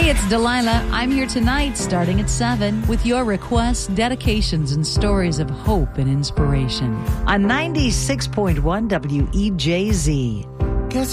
Hey, it's Delilah. I'm here tonight starting at 7 with your requests, dedications, and stories of hope and inspiration on 96.1 WEJZ.